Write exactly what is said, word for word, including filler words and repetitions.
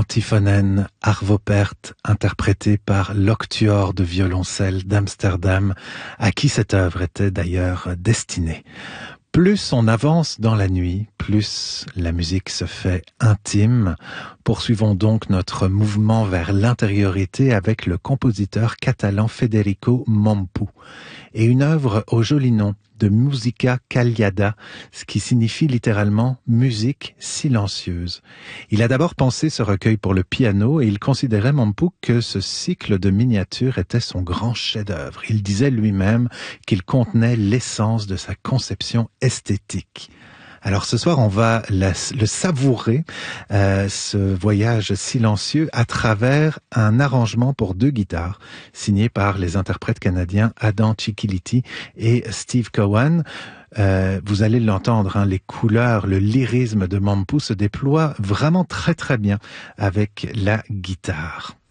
Artifonen Arvopert, interprété par l'octuor de violoncelle d'Amsterdam, à qui cette œuvre était d'ailleurs destinée. Plus on avance dans la nuit, plus la musique se fait intime. Poursuivons donc notre mouvement vers l'intériorité avec le compositeur catalan Federico Mompou et une œuvre au joli nom de Musica Callada, ce qui signifie littéralement musique silencieuse. Il a d'abord pensé ce recueil pour le piano et il considérait Mompou que ce cycle de miniatures était son grand chef-d'œuvre. Il disait lui-même qu'il contenait l'essence de sa conception esthétique. Alors ce soir, on va la, le savourer, euh, ce voyage silencieux, à travers un arrangement pour deux guitares, signé par les interprètes canadiens Adam Cicchiliti et Steve Cowan. Euh, vous allez l'entendre, hein, les couleurs, le lyrisme de Mompou se déploie vraiment très très bien avec la guitare.